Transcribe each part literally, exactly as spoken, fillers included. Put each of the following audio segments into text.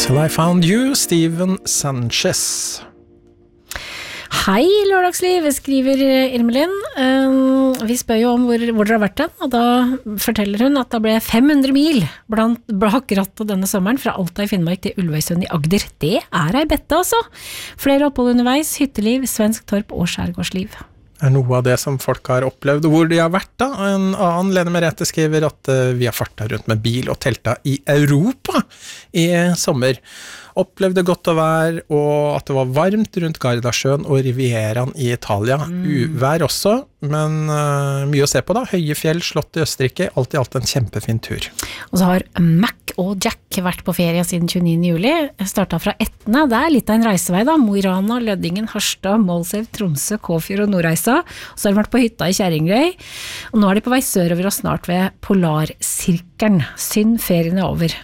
Till I Found You, Steven Sanchez. Hei, lørdagsliv, skriver Irmelin. Um, vi spør jo om hvor, hvor dere har vært den, og da forteller hun at det ble fem hundre mil blant bakrattet denne sommeren fra Alta i Finnmark til Ulvøysund i Agder. Det er ei bette, altså. Flere opphold underveis, hytteliv, svensk torp og skjærgårdsliv. Er noe av det som folk har opplevd, hvor de har vært da. En annen, Lene Merete, skriver at uh, vi har fartet rundt med bil og telta i Europa i sommer. Opplevde godt å være, og at det var varmt rundt Gardasjøen og Rivieraen i Italia. Mm. Uvær også, men uh, mye å se på da. Høye fjell, slott i Østerrike, alt i alt en kjempefin tur. Og så har Mac og Jack vært på ferie siden tjueni juli. Startet fra Etne, det er litt av en reisevei da. Mo i Rana, Lødingen, Harstad, Målselv, Tromsø, Kåfjord og Nordreisa. Og så har de vært på hytta i Kjerringrøy. Og nå er de på vei sørover og snart ved Polarsirkelen. Synd ferien er over.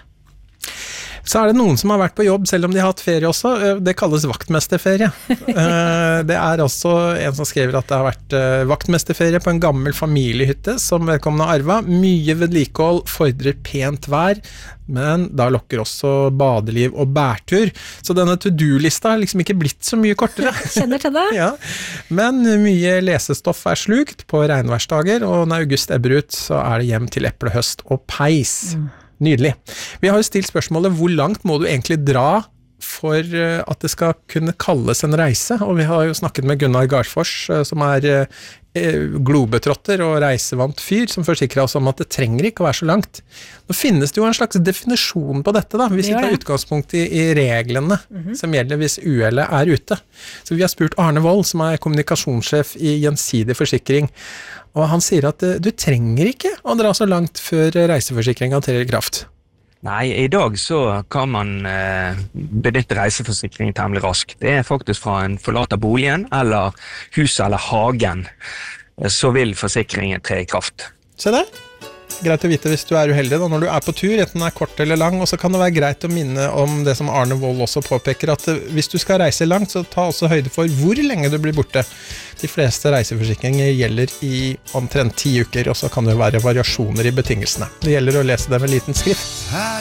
Så er det noen som har vært på jobb, selv om de har hatt ferie også. Det kalles vaktmesterferie. Det er også en som skriver at det har vært vaktmesterferie på en gammel familiehytte som vedkommende arva. Mye vedlikehold, fordrer pent vær, men da lokker også badeliv og bærtur. Så denne to-do-lista har liksom ikke blitt så mye kortere. Kjenner til det. Ja. Men mye lesestoff er slukt på regnværsdager, og når august ebber ut, så er det hjem til eplehøst og peis. Mm. Nydelig. Vi har jo stilt spørsmålet, hvor langt må du egentlig dra for at det skal kunne kalles en reise? Og vi har jo snakket med Gunnar Garfors, som er globetrotter og reisevant fyr, som forsikrer oss om at det trenger ikke å være så langt. Nå finnes det jo en slags definisjon på dette da, hvis vi tar utgangspunkt i, i reglene mm-hmm. som gjelder hvis uhellet er ute. Så vi har spurt Arne Wold, som er kommunikasjonssjef i Gjensidig Forsikring, og han sier at du trenger ikke å dra så langt før reiseforsikringen trer i kraft. Nei, i dag så kan man eh, benytte reiseforsikring temmelig raskt. Det er faktisk fra en forlater boligen, eller huset eller hagen, så vil forsikringen tre i kraft. Se det. Greit å vite hvis du er uheldig da, når du er på tur, enten den er kort eller lang, og så kan det være greit å minne om det som Arne Wold også påpeker, at hvis du skal reise langt, så ta også høyde for hvor lenge du blir borte. De fleste reiseforsikringer gjelder i omtrent ti uker, og så kan det være variasjoner i betingelsene. Det gjelder å lese det med liten skrift.